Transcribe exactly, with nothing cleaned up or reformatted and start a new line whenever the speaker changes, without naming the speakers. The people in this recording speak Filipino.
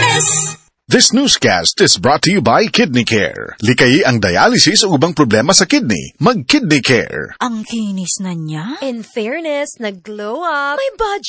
This newscast is brought to you by Kidney Care. Likayi ang dialysis o ubang problema sa kidney. Mag-Kidney Care.
Ang kinis na niya.
In fairness, nag-glow up.
May budget